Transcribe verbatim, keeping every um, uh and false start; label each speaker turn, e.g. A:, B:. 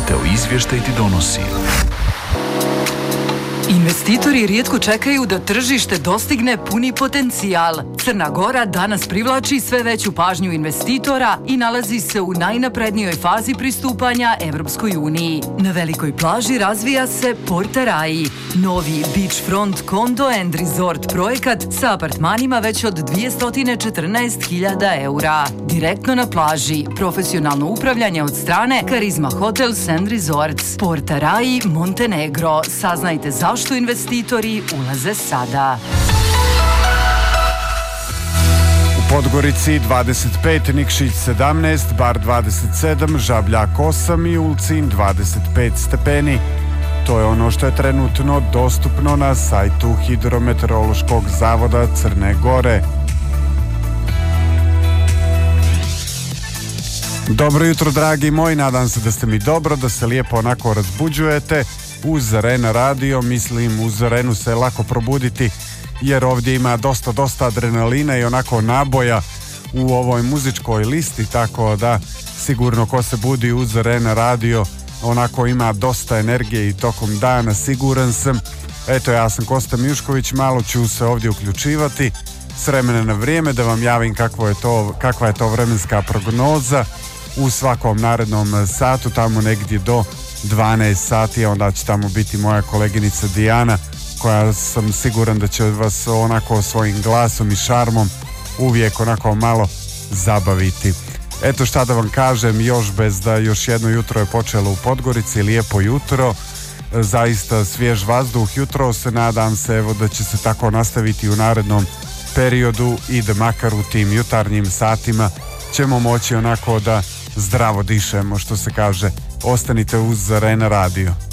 A: Meteo izvještaj ti donosi.
B: Investitori rijetko čekaju da tržište dostigne puni potencijal. Crna Gora danas privlači sve veću pažnju investitora i nalazi se u najnaprednijoj fazi pristupanja Evropskoj uniji. Na velikoj plaži razvija se Porta Rai, novi beachfront condo and resort projekat sa apartmanima već od dvjesto četrnaest hiljada eura. Direktno na plaži, profesionalno upravljanje od strane Karizma Hotels and Resorts. Porta Rai, Montenegro. Saznajte zašto što investitori ulaze sada.
C: U Podgorici dvadeset pet, Nikšić sedamnaest, Bar dvadeset sedam, Žabljak osam i Ulcin dvadeset pet stepeni. To je ono što je trenutno dostupno na sajtu Hidrometeorološkog zavoda Crne Gore. Dobro jutro, dragi moji, nadam se da ste mi dobro, da se lijepo onako razbuđujete. Uz Rena radio, mislim uz Renu se lako probuditi jer ovdje ima dosta, dosta adrenalina i onako naboja u ovoj muzičkoj listi, tako da sigurno ko se budi uz Rena radio onako ima dosta energije i tokom dana, siguran sam. Eto, ja sam Kosta Mijušković, malo ću se ovdje uključivati s vremena na vrijeme da vam javim kakvo je to, kakva je to vremenska prognoza u svakom narednom satu, tamo negdje do dvanaest sati, a onda će tamo biti moja koleginica Dijana, koja sam siguran da će vas onako svojim glasom i šarmom uvijek onako malo zabaviti. Eto šta da vam kažem, još bez da još jedno jutro je počelo u Podgorici, lijepo jutro, zaista svjež vazduh, jutro se nadam se evo da će se tako nastaviti u narednom periodu i da makar u tim jutarnjim satima ćemo moći onako da zdravo dišemo, što se kaže. Ostanite uz Rena radio.